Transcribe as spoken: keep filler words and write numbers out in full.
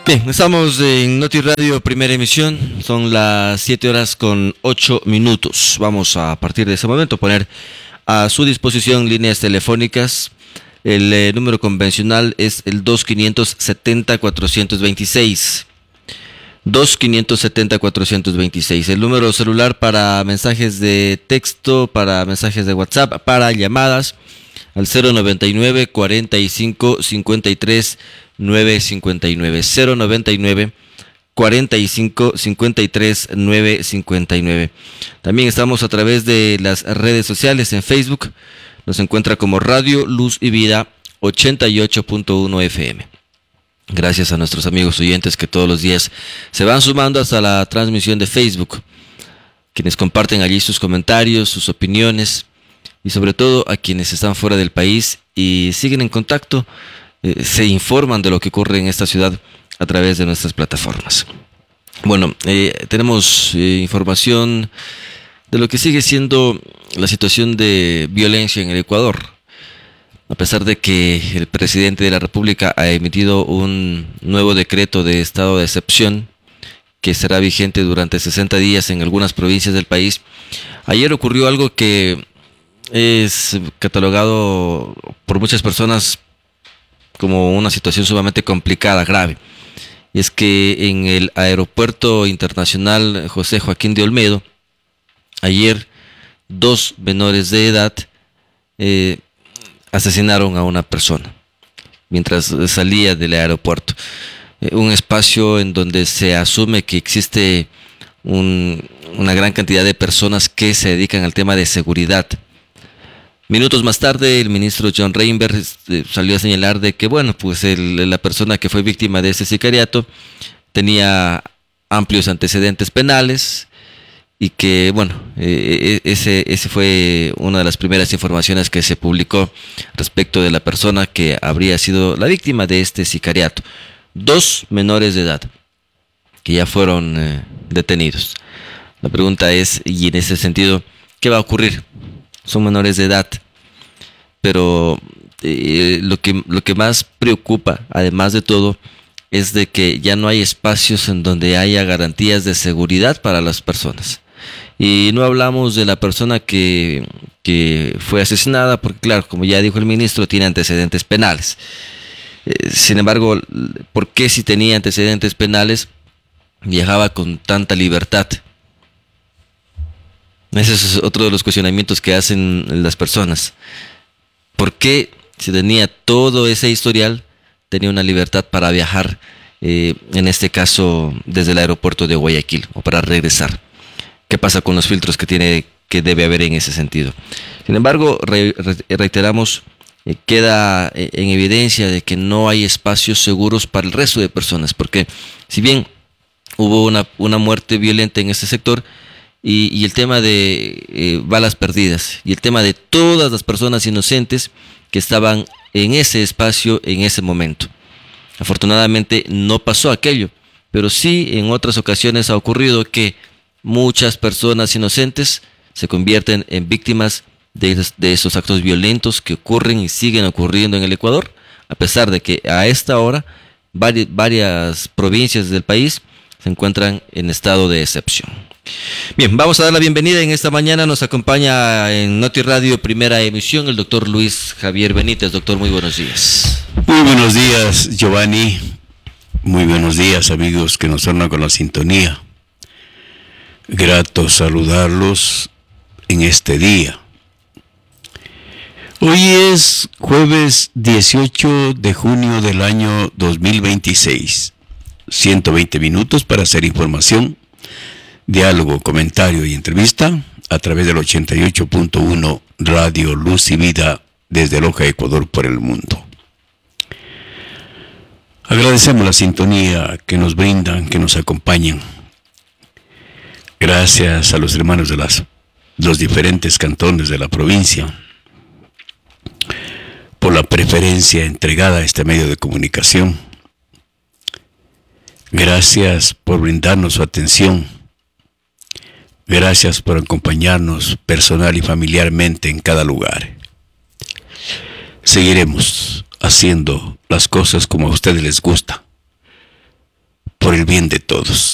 Bien, estamos en Noti Radio, primera emisión, son las siete horas con ocho minutos. Vamos a, a partir de ese momento poner a su disposición líneas telefónicas. El eh, número convencional es el dos quinientos setenta cuatrocientos veintiséis. dos quinientos setenta cuatrocientos veintiséis. El número celular para mensajes de texto, para mensajes de WhatsApp, para llamadas al cero noventa y nueve, cuarenta y cinco, cincuenta y tres, nueve cincuenta y nueve. cero noventa y nueve, cuarenta y cinco, cincuenta y tres, nueve cincuenta y nueve. También estamos a través de las redes sociales en Facebook. Nos encuentra como Radio Luz y Vida ochenta y ocho punto uno F M. Gracias a nuestros amigos oyentes que todos los días se van sumando hasta la transmisión de Facebook, quienes comparten allí sus comentarios, sus opiniones, y sobre todo a quienes están fuera del país y siguen en contacto, eh, se informan de lo que ocurre en esta ciudad a través de nuestras plataformas. Bueno, eh, tenemos eh, información de lo que sigue siendo la situación de violencia en el Ecuador. A pesar de que el presidente de la República ha emitido un nuevo decreto de estado de excepción que será vigente durante sesenta días en algunas provincias del país, ayer ocurrió algo que es catalogado por muchas personas como una situación sumamente complicada, grave. Y es que en el Aeropuerto Internacional José Joaquín de Olmedo, ayer dos menores de edad eh, asesinaron a una persona mientras salía del aeropuerto. Eh, un espacio en donde se asume que existe un, una gran cantidad de personas que se dedican al tema de seguridad. Minutos más tarde, el ministro John Reinberg eh, salió a señalar de que, bueno, pues el, la persona que fue víctima de ese sicariato tenía amplios antecedentes penales y que, bueno, eh, ese, ese fue una de las primeras informaciones que se publicó respecto de la persona que habría sido la víctima de este sicariato. Dos menores de edad que ya fueron eh, detenidos. La pregunta es, y en ese sentido, ¿qué va a ocurrir? Son menores de edad, pero eh, lo que, lo que más preocupa, además de todo, es de que ya no hay espacios en donde haya garantías de seguridad para las personas. Y no hablamos de la persona que, que fue asesinada, porque claro, como ya dijo el ministro, tiene antecedentes penales. Eh, sin embargo, ¿por qué si tenía antecedentes penales viajaba con tanta libertad? Ese es otro de los cuestionamientos que hacen las personas. ¿Por qué, si tenía todo ese historial, tenía una libertad para viajar, eh, en este caso, desde el aeropuerto de Guayaquil, o para regresar? ¿Qué pasa con los filtros que tiene, que debe haber en ese sentido? Sin embargo, re, re, reiteramos, eh, queda en evidencia de que no hay espacios seguros para el resto de personas, porque si bien hubo una, una muerte violenta en este sector, Y, y el tema de eh, balas perdidas, y el tema de todas las personas inocentes que estaban en ese espacio en ese momento. Afortunadamente no pasó aquello, pero sí en otras ocasiones ha ocurrido que muchas personas inocentes se convierten en víctimas de, de esos actos violentos que ocurren y siguen ocurriendo en el Ecuador, a pesar de que a esta hora varias, varias provincias del país se encuentran en estado de excepción. Bien, vamos a dar la bienvenida en esta mañana. Nos acompaña en Noti Radio, primera emisión, el doctor Luis Javier Benítez. Doctor, muy buenos días. Muy buenos días, Giovanni. Muy buenos días, amigos que nos suenan con la sintonía. Grato saludarlos en este día. Hoy es jueves dieciocho de junio del año dos mil veintiséis. ciento veinte minutos para hacer información, diálogo, comentario y entrevista a través del ochenta y ocho punto uno Radio Luz y Vida desde Loja, Ecuador, por el mundo. Agradecemos la sintonía que nos brindan, que nos acompañan. Gracias a los hermanos de las, los diferentes cantones de la provincia por la preferencia entregada a este medio de comunicación. Gracias por brindarnos su atención. Gracias por acompañarnos personal y familiarmente en cada lugar. Seguiremos haciendo las cosas como a ustedes les gusta. por el bien de todos.